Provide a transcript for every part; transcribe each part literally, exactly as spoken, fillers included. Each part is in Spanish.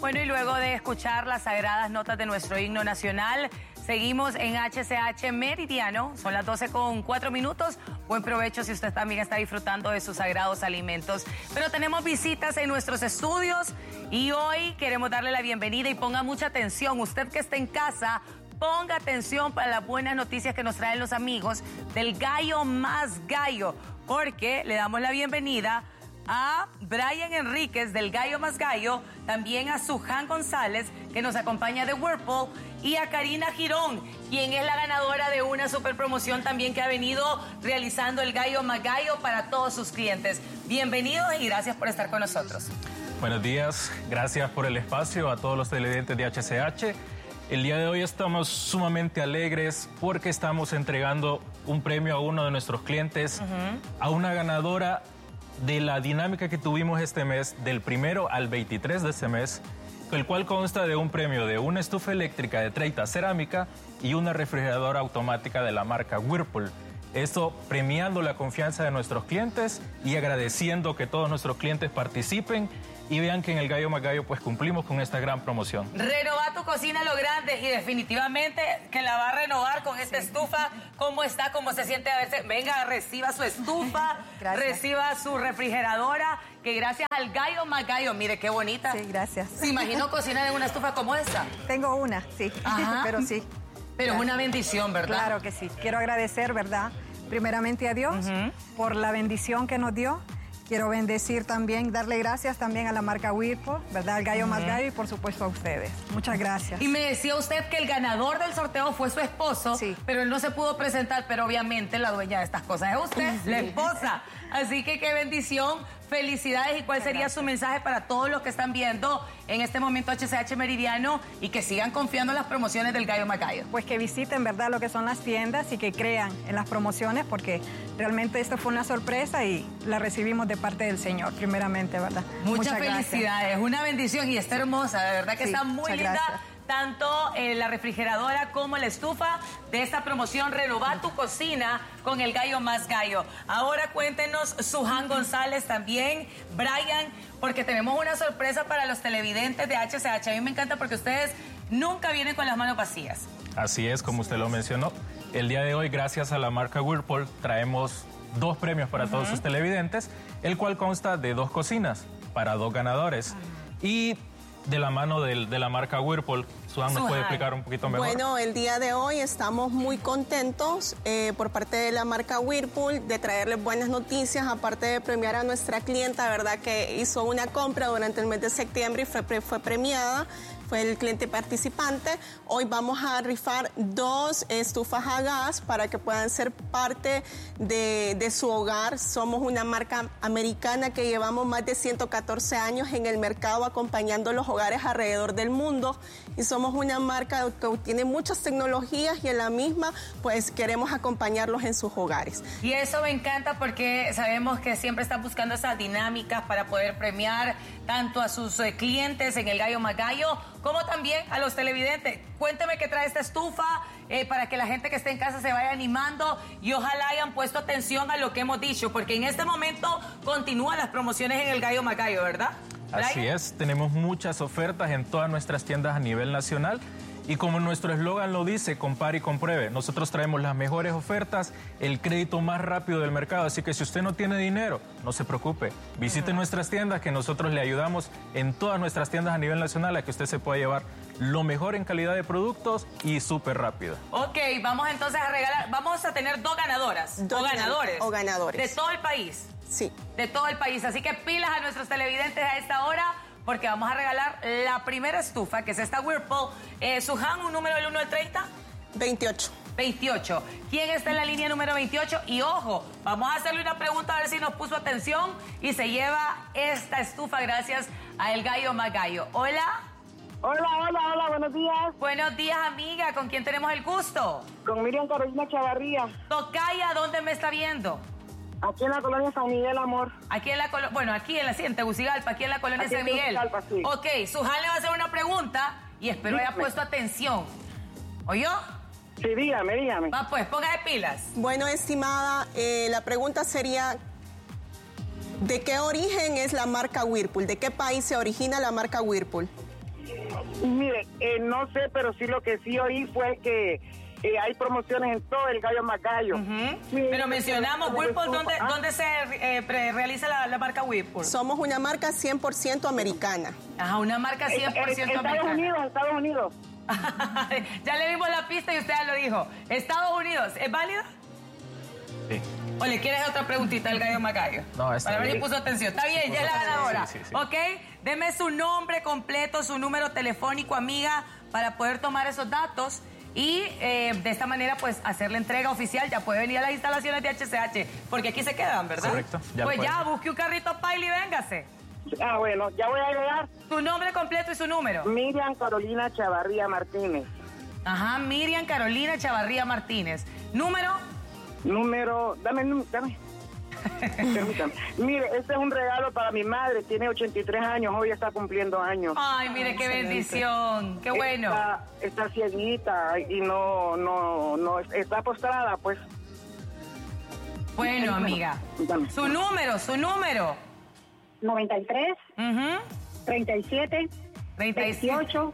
Bueno, y luego de escuchar las sagradas notas de nuestro himno nacional, seguimos en H C H Meridiano. Son las doce con cuatro minutos. Buen provecho si usted también está disfrutando de sus sagrados alimentos. Pero tenemos visitas en nuestros estudios y hoy queremos darle la bienvenida y ponga mucha atención. Usted que está en casa, ponga atención para las buenas noticias que nos traen los amigos del Gallo Más Gallo, porque le damos la bienvenida a Brian Enríquez del Gallo Más Gallo, también a Suhan González, que nos acompaña de Whirlpool, y a Karina Girón, quien es la ganadora de una super promoción también que ha venido realizando el Gallo Más Gallo para todos sus clientes. Bienvenidos y gracias por estar con nosotros. Buenos días, gracias por el espacio a todos los televidentes de H C H. El día de hoy estamos sumamente alegres porque estamos entregando un premio a uno de nuestros clientes, uh-huh. a una ganadora de la dinámica que tuvimos este mes, del primero al veintitrés de este mes, el cual consta de un premio de una estufa eléctrica de treinta cerámica y una refrigeradora automática de la marca Whirlpool. Esto premiando la confianza de nuestros clientes y agradeciendo que todos nuestros clientes participen y vean que en el Gallo Más Gallo pues cumplimos con esta gran promoción. Renova tu cocina a lo grande y definitivamente que la va a renovar con esta sí. estufa. ¿Cómo está? ¿Cómo se siente? A veces, venga, reciba su estufa, reciba su refrigeradora, que gracias al Gallo Más Gallo, mire qué bonita. Sí, gracias. ¿Se imaginó cocinar en una estufa como esta? Tengo una, sí, Ajá. pero sí. Pero es una bendición, ¿verdad? Claro que sí. Quiero agradecer, ¿verdad? Primeramente a Dios uh-huh. por la bendición que nos dio. Quiero bendecir también, darle gracias también a la marca Whirlpool, ¿verdad? El Gallo uh-huh. Más Gallo y por supuesto a ustedes. Muchas gracias. Y me decía usted que el ganador del sorteo fue su esposo, sí. pero él no se pudo presentar, pero obviamente la dueña de estas cosas es usted, sí. la esposa. Así que qué bendición, felicidades. ¿Y cuál sería gracias. Su mensaje para todos los que están viendo en este momento H C H Meridiano y que sigan confiando en las promociones del Gallo Más Gallo? Pues que visiten, ¿verdad?, lo que son las tiendas y que crean en las promociones, porque realmente esto fue una sorpresa y la recibimos de parte del Señor, primeramente, ¿verdad? Muchas, Muchas felicidades, gracias. Una bendición y está hermosa, de verdad que sí, está muy linda. Gracias. Tanto eh, la refrigeradora como la estufa de esta promoción Renova tu cocina con el Gallo Más Gallo. Ahora cuéntenos, Suhan González también, Brian, porque tenemos una sorpresa para los televidentes de H C H. A mí me encanta porque ustedes nunca vienen con las manos vacías. Así es, como usted lo mencionó. El día de hoy, gracias a la marca Whirlpool, traemos dos premios para uh-huh. todos sus televidentes, el cual consta de dos cocinas para dos ganadores. Uh-huh. Y de la mano de, de la marca Whirlpool, Suhan nos puede explicar un poquito mejor. Bueno, el día de hoy estamos muy contentos eh, por parte de la marca Whirlpool de traerles buenas noticias, aparte de premiar a nuestra clienta, ¿verdad?, que hizo una compra durante el mes de septiembre y fue, fue premiada. Fue el cliente participante. Hoy vamos a rifar dos estufas a gas para que puedan ser parte de, de su hogar. Somos una marca americana que llevamos más de ciento catorce años en el mercado acompañando los hogares alrededor del mundo y somos una marca que tiene muchas tecnologías y en la misma pues queremos acompañarlos en sus hogares. Y eso me encanta porque sabemos que siempre están buscando esas dinámicas para poder premiar tanto a sus eh, clientes en el Gallo Más Gallo como también a los televidentes. Cuénteme qué trae esta estufa eh, para que la gente que esté en casa se vaya animando y ojalá hayan puesto atención a lo que hemos dicho, porque en este momento continúan las promociones en el Gallo Más Gallo, ¿verdad? Así es, tenemos muchas ofertas en todas nuestras tiendas a nivel nacional. Y como nuestro eslogan lo dice, compare y compruebe. Nosotros traemos las mejores ofertas, el crédito más rápido del mercado. Así que si usted no tiene dinero, no se preocupe. Visite uh-huh. nuestras tiendas que nosotros le ayudamos en todas nuestras tiendas a nivel nacional a que usted se pueda llevar lo mejor en calidad de productos y súper rápido. Ok, vamos entonces a regalar, vamos a tener dos ganadoras. Dos o ganadores. O ganadores. De todo el país. Sí. De todo el país. Así que pilas a nuestros televidentes a esta hora, porque vamos a regalar la primera estufa, que es esta Whirlpool. Eh, Suhan, un número del uno al treinta. veintiocho. veintiocho. ¿Quién está en la línea número veintiocho? Y ojo, vamos a hacerle una pregunta a ver si nos puso atención y se lleva esta estufa gracias a el Gallo Más Gallo. Hola. Hola, hola, hola, buenos días. Buenos días, amiga. ¿Con quién tenemos el gusto? Con Miriam Carolina Chavarría. Tocaya, ¿dónde me está viendo? Aquí en la colonia San Miguel, amor. Aquí en la colonia, bueno, aquí en la en Tegucigalpa, aquí en la colonia aquí San Miguel. Tegucigalpa, sí. Ok, Suhan le va a hacer una pregunta y espero dígame. haya puesto atención. ¿Oyó? Sí, dígame, dígame. Va pues, póngase pilas. Bueno, estimada, eh, la pregunta sería, ¿de qué origen es la marca Whirlpool? ¿De qué país se origina la marca Whirlpool? Mire, eh, no sé, pero sí lo que sí oí fue que eh, hay promociones en todo el Gallo más Gallo. Uh-huh. Sí, pero mencionamos, Whirlpool, ¿dónde, ah. ¿dónde se eh, pre- realiza la, la marca Whirlpool? Somos una marca cien por ciento americana. Ajá, una marca cien por ciento Eh, eh, Estados americana. Unidos, Estados Unidos. Ya le dimos la pista y usted ya lo dijo. Estados Unidos, ¿es válida? Sí. ¿O le quieres otra preguntita al Gallo Magallo? No, está Para ver si bien. puso atención. Está bien, ya es la ganadora. Sí, sí, sí. ¿Ok? Deme su nombre completo, su número telefónico, amiga, para poder tomar esos datos y eh, de esta manera, pues, hacer la entrega oficial. Ya puede venir a las instalaciones de H C H, porque aquí se quedan, ¿verdad? Correcto, ya Pues puede. ya, busque un carrito Pile y véngase. Ah, bueno, ya voy a llegar. Su nombre completo y su número. Miriam Carolina Chavarría Martínez. Ajá, Miriam Carolina Chavarría Martínez. Número. Número, dame, el nú- dame. Permítame. Mire, este es un regalo para mi madre, tiene ochenta y tres años, hoy está cumpliendo años. Ay, mire, qué bendición. Qué bueno. Está, está cieguita y no, no, no, está postrada, pues. Bueno, amiga. Dame. Su número, su número. noventa y tres, Ujú. treinta y siete, treinta y siete. veintiocho,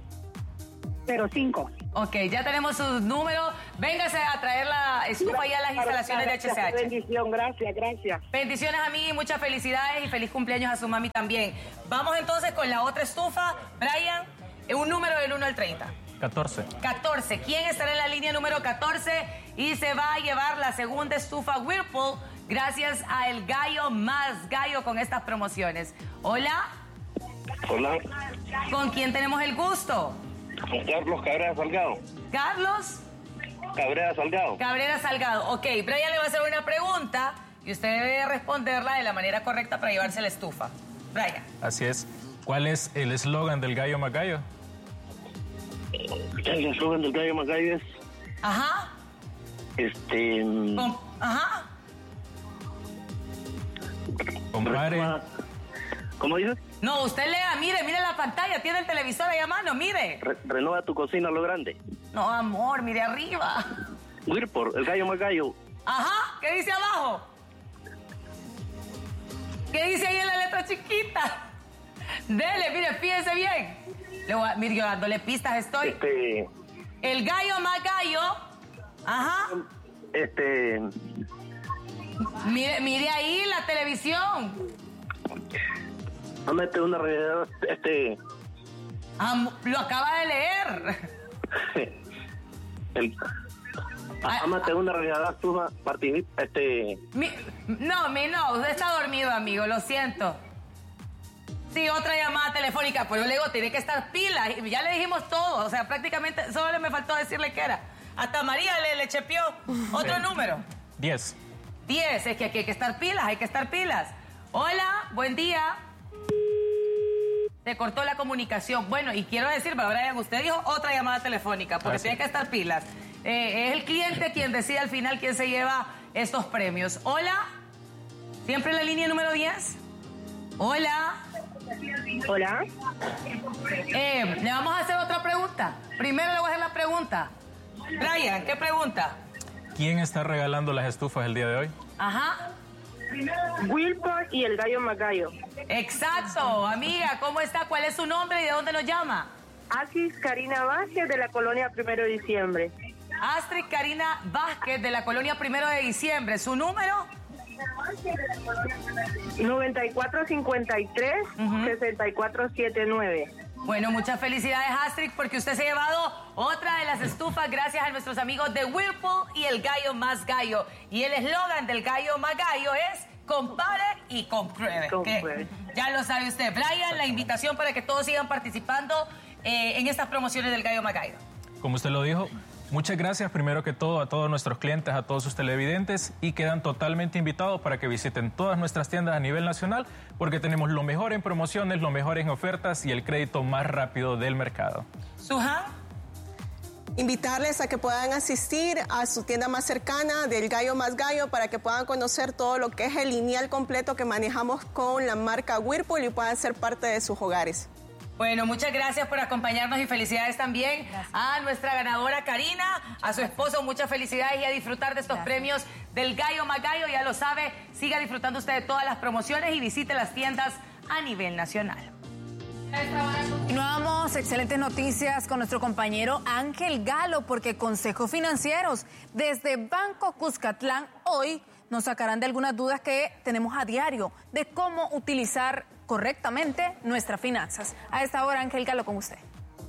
cero cinco. Ok, ya tenemos sus números. Véngase a traer la estufa ya a las instalaciones de H C H. Bendición, gracias, gracias. Bendiciones a mí, muchas felicidades y feliz cumpleaños a su mami también. Vamos entonces con la otra estufa. Brian, un número del uno al treinta. catorce. catorce. ¿Quién estará en la línea número catorce? Y se va a llevar la segunda estufa Whirlpool gracias a El Gallo Más Gallo con estas promociones. Hola, Hola, ¿con quién tenemos el gusto? con Carlos Cabrera Salgado. Carlos Cabrera Salgado. Cabrera Salgado. Ok, Brian le va a hacer una pregunta y usted debe responderla de la manera correcta para llevarse la estufa. Brian. Así es. ¿Cuál es el eslogan del Gallo Magallo? El eslogan del Gallo Magallo es, Ajá. este... Com- Ajá. Compare. ¿Cómo dices? No, usted lea, mire, mire la pantalla, tiene el televisor ahí a mano, mire. Re- renueva tu cocina a lo grande. No, amor, mire arriba. Whirlpool, el Gallo Magallo. Ajá, ¿qué dice abajo? ¿Qué dice ahí en la letra chiquita? Dele, mire, fíjese bien. Le voy a, mire, yo dándole pistas estoy. Este... El Gallo Más Gallo. Ajá. Este... Mire, mire ahí la televisión. Ámate una realidad, este... Am- lo acaba de leer. el, Ah, ámate una realidad, suma, participa, este... Mi- no, mi no, usted está dormido, amigo, lo siento. Sí, otra llamada telefónica, pero yo le digo, tiene que estar pila. Y ya le dijimos todo, o sea, prácticamente solo me faltó decirle que era. Hasta María le, le chepió. Otro Sí. número. diez. diez, es que aquí hay que estar pilas, hay que estar pilas. Hola, buen día. Se cortó la comunicación. Bueno, y quiero decir, para Brian, usted dijo otra llamada telefónica, porque Ah, sí. tiene que estar pilas. Eh, es el cliente quien decide al final quién se lleva estos premios. Hola, ¿siempre en la línea número diez? Hola. Hola. Eh, le vamos a hacer otra pregunta. Primero le voy a hacer la pregunta. Brian, ¿qué pregunta? ¿Quién está regalando las estufas el día de hoy? Ajá. Whirlpool y el Gallo Magallo. Exacto, amiga, ¿cómo está? ¿Cuál es su nombre y de dónde nos llama? Asis Karina Vázquez de la colonia Primero de Diciembre. Astrid Karina Vázquez de la colonia Primero de Diciembre. ¿Su número? noventa y cuatro cincuenta y tres, Ujú. sesenta y cuatro setenta y nueve. Bueno, muchas felicidades, Astrid, porque usted se ha llevado otra de las estufas gracias a nuestros amigos de Whirlpool y el Gallo Más Gallo. Y el eslogan del Gallo Más Gallo es compare y compruebe. Compruebe. Que ya lo sabe usted. Brian, la invitación para que todos sigan participando eh, en estas promociones del Gallo Más Gallo. Como usted lo dijo, muchas gracias primero que todo a todos nuestros clientes, a todos sus televidentes y quedan totalmente invitados para que visiten todas nuestras tiendas a nivel nacional porque tenemos lo mejor en promociones, lo mejor en ofertas y el crédito más rápido del mercado. Suhan. Invitarles a que puedan asistir a su tienda más cercana del Gallo Más Gallo para que puedan conocer todo lo que es el lineal completo que manejamos con la marca Whirlpool y puedan ser parte de sus hogares. Bueno, muchas gracias por acompañarnos y felicidades también a nuestra ganadora Karina, a su esposo, muchas felicidades y a disfrutar de estos premios del Gallo Más Gallo. Ya lo sabe, siga disfrutando usted de todas las promociones y visite las tiendas a nivel nacional. Continuamos, excelentes noticias con nuestro compañero Ángel Galo, porque consejos financieros desde Banco Cuscatlán hoy nos sacarán de algunas dudas que tenemos a diario de cómo utilizar correctamente nuestras finanzas. A esta hora, Ángel Galo, con usted.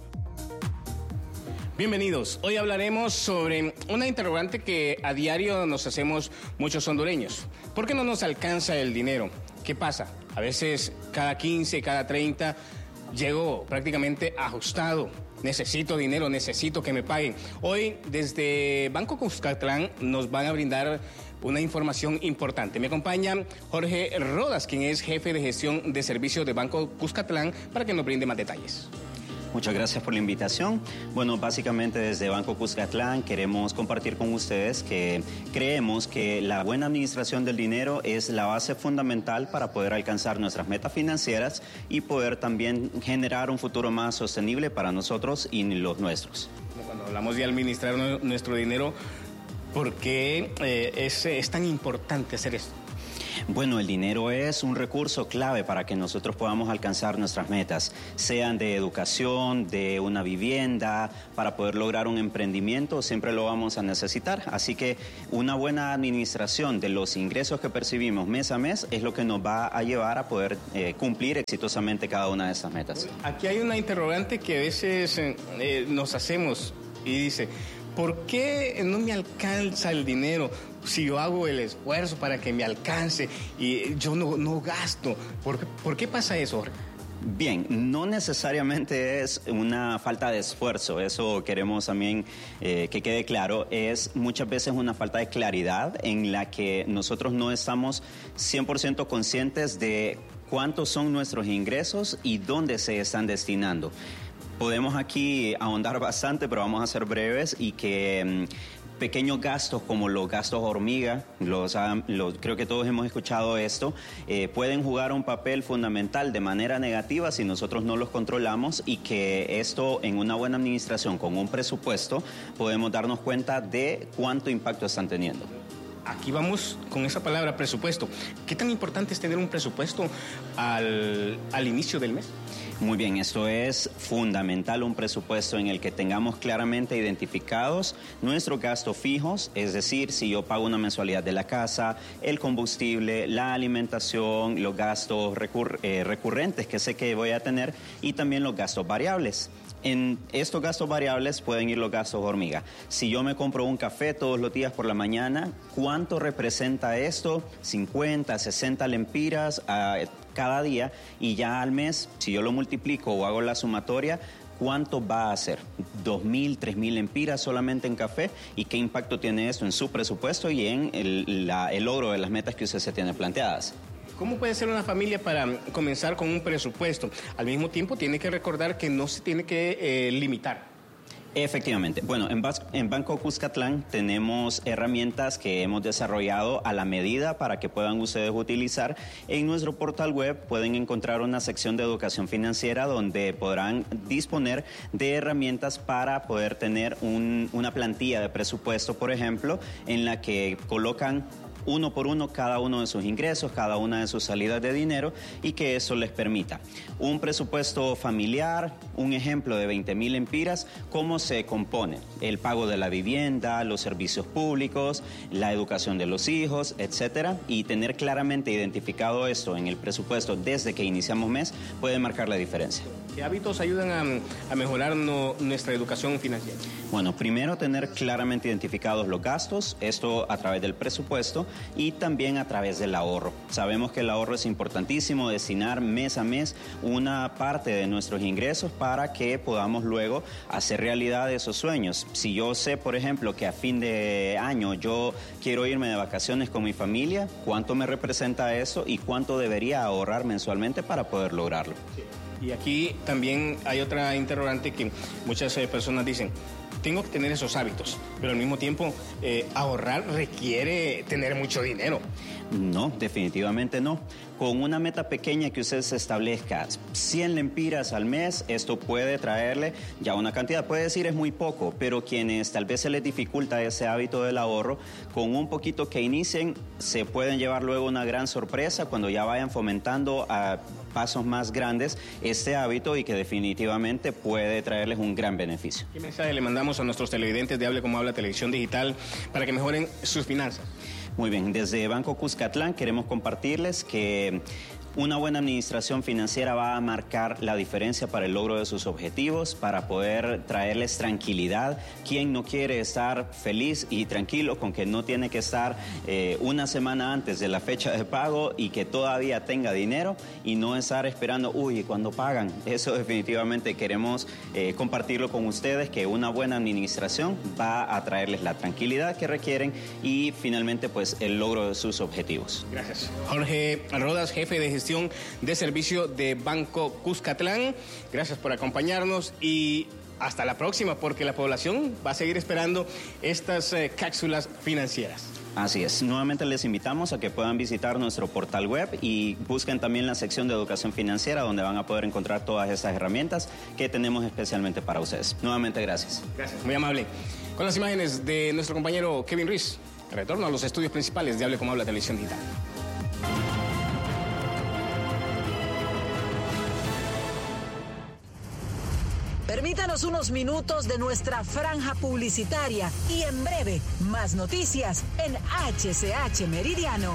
Bienvenidos. Hoy hablaremos sobre una interrogante que a diario nos hacemos muchos hondureños. ¿Por qué no nos alcanza el dinero? ¿Qué pasa? A veces cada quince, cada treinta, llego prácticamente ajustado. Necesito dinero, necesito que me paguen. Hoy, desde Banco Cuscatlán, nos van a brindar una información importante. Me acompaña Jorge Rodas, quien es jefe de gestión de servicios de Banco Cuscatlán, para que nos brinde más detalles. Muchas gracias por la invitación. Bueno, básicamente desde Banco Cuscatlán queremos compartir con ustedes que creemos que la buena administración del dinero es la base fundamental para poder alcanzar nuestras metas financieras y poder también generar un futuro más sostenible para nosotros y los nuestros. Cuando hablamos de administrar nuestro dinero, ¿por qué eh, es, es tan importante hacer esto? Bueno, el dinero es un recurso clave para que nosotros podamos alcanzar nuestras metas, sean de educación, de una vivienda, para poder lograr un emprendimiento, siempre lo vamos a necesitar. Así que una buena administración de los ingresos que percibimos mes a mes es lo que nos va a llevar a poder eh, cumplir exitosamente cada una de esas metas. Aquí hay una interrogante que a veces eh, nos hacemos y dice, ¿por qué no me alcanza el dinero? Si yo hago el esfuerzo para que me alcance y yo no, no gasto, ¿por qué, ¿por qué pasa eso? Bien, no necesariamente es una falta de esfuerzo, eso queremos también eh, que quede claro, es muchas veces una falta de claridad en la que nosotros no estamos cien por ciento conscientes de cuántos son nuestros ingresos y dónde se están destinando. Podemos aquí ahondar bastante, pero vamos a ser breves y que mmm, pequeños gastos como los gastos hormiga, los, los, creo que todos hemos escuchado esto, eh, pueden jugar un papel fundamental de manera negativa si nosotros no los controlamos y que esto en una buena administración con un presupuesto podemos darnos cuenta de cuánto impacto están teniendo. Aquí vamos con esa palabra presupuesto. ¿Qué tan importante es tener un presupuesto al, al inicio del mes? Muy bien, esto es fundamental, un presupuesto en el que tengamos claramente identificados nuestros gastos fijos, es decir, si yo pago una mensualidad de la casa, el combustible, la alimentación, los gastos recur- eh, recurrentes que sé que voy a tener y también los gastos variables. En estos gastos variables pueden ir los gastos hormiga. Si yo me compro un café todos los días por la mañana, ¿cuánto representa esto? cincuenta, sesenta lempiras uh, cada día y ya al mes, si yo lo multiplico o hago la sumatoria, ¿cuánto va a ser? ¿Dos mil, tres mil lempiras solamente en café? ¿Y qué impacto tiene esto en su presupuesto y en el, la, el logro de las metas que usted se tiene planteadas? ¿Cómo puede ser una familia para comenzar con un presupuesto? Al mismo tiempo tiene que recordar que no se tiene que eh, limitar. Efectivamente. Bueno, en, Bas- en Banco Cuscatlán tenemos herramientas que hemos desarrollado a la medida para que puedan ustedes utilizar. En nuestro portal web pueden encontrar una sección de educación financiera donde podrán disponer de herramientas para poder tener un, una plantilla de presupuesto, por ejemplo, en la que colocan uno por uno cada uno de sus ingresos, cada una de sus salidas de dinero y que eso les permita un presupuesto familiar, un ejemplo de veinte mil lempiras, cómo se compone el pago de la vivienda, los servicios públicos, la educación de los hijos, etcétera, y tener claramente identificado esto en el presupuesto desde que iniciamos mes puede marcar la diferencia. ¿Qué hábitos ayudan a, a mejorar no, nuestra educación financiera? Bueno, primero tener claramente identificados los gastos, esto a través del presupuesto y también a través del ahorro. Sabemos que el ahorro es importantísimo, destinar mes a mes una parte de nuestros ingresos para que podamos luego hacer realidad esos sueños. Si yo sé, por ejemplo, que a fin de año yo quiero irme de vacaciones con mi familia, ¿cuánto me representa eso y cuánto debería ahorrar mensualmente para poder lograrlo? Y aquí también hay otra interrogante que muchas eh, personas dicen, tengo que tener esos hábitos, pero al mismo tiempo eh, ahorrar requiere tener mucho dinero. No, definitivamente no. Con una meta pequeña que usted se establezca, cien lempiras al mes, esto puede traerle ya una cantidad. Puede decir es muy poco, pero quienes tal vez se les dificulta ese hábito del ahorro, con un poquito que inicien, se pueden llevar luego una gran sorpresa cuando ya vayan fomentando a pasos más grandes este hábito y que definitivamente puede traerles un gran beneficio. ¿Qué mensaje le mandamos a nuestros televidentes de Hable Como Habla Televisión Digital para que mejoren sus finanzas? Muy bien, desde Banco Cuscatlán queremos compartirles que una buena administración financiera va a marcar la diferencia para el logro de sus objetivos, para poder traerles tranquilidad. ¿Quién no quiere estar feliz y tranquilo con que no tiene que estar eh, una semana antes de la fecha de pago y que todavía tenga dinero y no estar esperando, uy, ¿cuándo pagan? Eso definitivamente queremos eh, compartirlo con ustedes, que una buena administración va a traerles la tranquilidad que requieren y finalmente pues el logro de sus objetivos. Gracias. Jorge Rodas, jefe de gestión de servicio de Banco Cuscatlán. Gracias por acompañarnos y hasta la próxima, porque la población va a seguir esperando estas eh, cápsulas financieras. Así es. Nuevamente les invitamos a que puedan visitar nuestro portal web y busquen también la sección de educación financiera, donde van a poder encontrar todas estas herramientas que tenemos especialmente para ustedes. Nuevamente, gracias. Gracias, muy amable. Con las imágenes de nuestro compañero Kevin Ruiz, retorno a los estudios principales de Hable Como Habla Televisión Digital. Permítanos unos minutos de nuestra franja publicitaria y en breve más noticias en H C H Meridiano.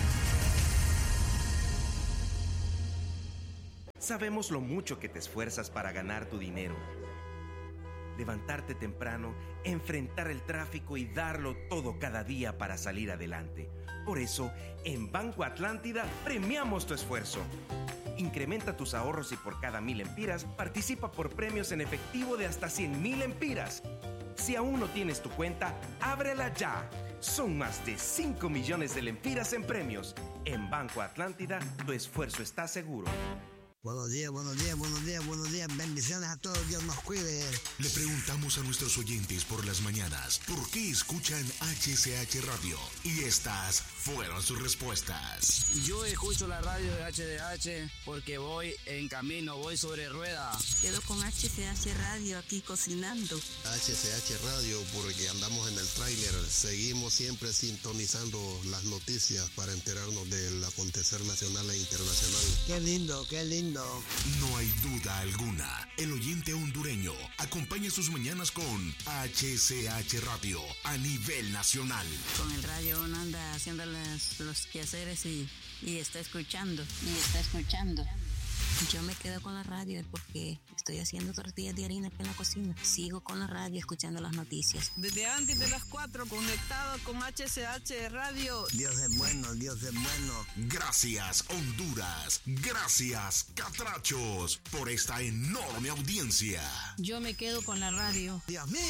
Sabemos lo mucho que te esfuerzas para ganar tu dinero. Levantarte temprano, enfrentar el tráfico y darlo todo cada día para salir adelante. Por eso, en Banco Atlántida premiamos tu esfuerzo. Incrementa tus ahorros y por cada mil lempiras participa por premios en efectivo de hasta cien mil lempiras. Si aún no tienes tu cuenta, ábrela ya. Son más de cinco millones de lempiras en premios. En Banco Atlántida, tu esfuerzo está seguro. Buenos días, buenos días, buenos días, buenos días. Bendiciones a todos, Dios nos cuide. Le preguntamos a nuestros oyentes por las mañanas por qué escuchan H C H Radio y estas fueron sus respuestas. Yo escucho la radio de H C H porque voy en camino, voy sobre rueda. Quedo con H C H Radio aquí cocinando. H C H Radio porque andamos en el tráiler, seguimos siempre sintonizando las noticias para enterarnos del acontecer nacional e internacional. Qué lindo, qué lindo. No hay duda alguna, el oyente hondureño acompaña sus mañanas con H C H Radio a nivel nacional. Con el radio uno anda haciendo los, los quehaceres y, y está escuchando, y está escuchando. Yo me quedo con la radio porque estoy haciendo tortillas de harina en la cocina. Sigo con la radio escuchando las noticias. Desde antes de las cuatro, conectado con H C H Radio. Dios es bueno, Dios es bueno. Gracias, Honduras. Gracias, Catrachos, por esta enorme audiencia. Yo me quedo con la radio. Dios mío.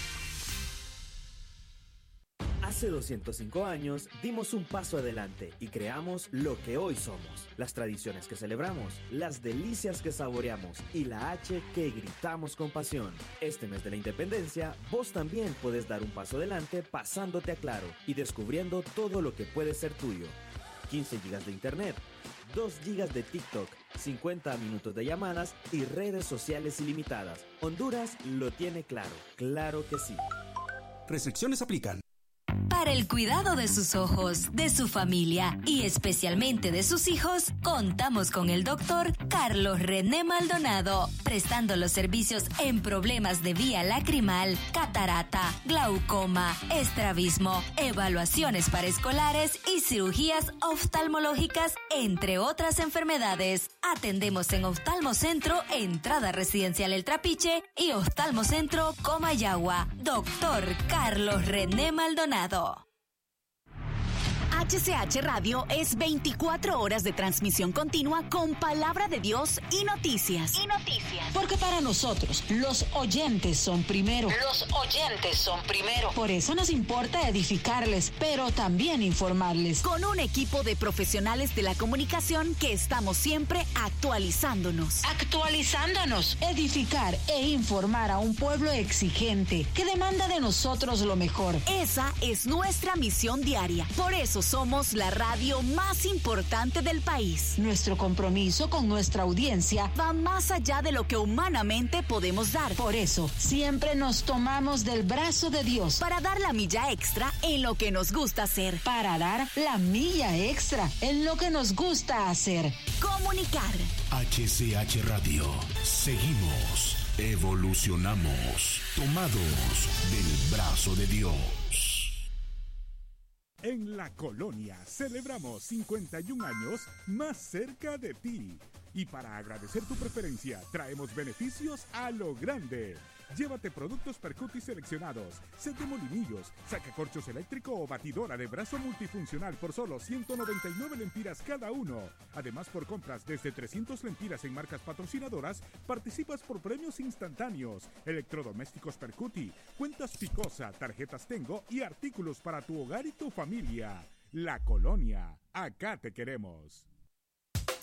Hace doscientos cinco años dimos un paso adelante y creamos lo que hoy somos. Las tradiciones que celebramos, las delicias que saboreamos y la H que gritamos con pasión. Este mes de la independencia, vos también puedes dar un paso adelante pasándote a Claro y descubriendo todo lo que puede ser tuyo. quince gigas de internet, dos gigas de TikTok, cincuenta minutos de llamadas y redes sociales ilimitadas. Honduras lo tiene claro, claro que sí. Restricciones aplican. Para el cuidado de sus ojos, de su familia y especialmente de sus hijos, contamos con el doctor Carlos René Maldonado, prestando los servicios en problemas de vía lacrimal, catarata, glaucoma, estrabismo, evaluaciones para escolares y cirugías oftalmológicas, entre otras enfermedades. Atendemos en Oftalmocentro, Entrada Residencial El Trapiche y Oftalmocentro Comayagua. Doctor Carlos René Maldonado. H C H Radio es veinticuatro horas de transmisión continua con palabra de Dios y noticias. Y noticias. Porque para nosotros, los oyentes son primero. Los oyentes son primero. Por eso nos importa edificarles, pero también informarles. Con un equipo de profesionales de la comunicación que estamos siempre actualizándonos. Actualizándonos. Edificar e informar a un pueblo exigente que demanda de nosotros lo mejor. Esa es nuestra misión diaria. Por eso somos Somos la radio más importante del país. Nuestro compromiso con nuestra audiencia Va más allá de lo que humanamente podemos dar. Por eso, siempre nos tomamos del brazo de Dios Para dar la milla extra en lo que nos gusta hacer. para dar la milla extra en lo que nos gusta hacer. Comunicar. H C H Radio. Seguimos, evolucionamos, tomados del brazo de Dios. En La Colonia celebramos cincuenta y un años más cerca de ti. Y para agradecer tu preferencia, traemos beneficios a lo grande. Llévate productos Percuti seleccionados, set de molinillos, sacacorchos eléctrico o batidora de brazo multifuncional por solo ciento noventa y nueve lempiras cada uno. Además, por compras desde trescientas lempiras en marcas patrocinadoras, participas por premios instantáneos, electrodomésticos Percuti, cuentas Picosa, tarjetas Tengo y artículos para tu hogar y tu familia. La Colonia, acá te queremos.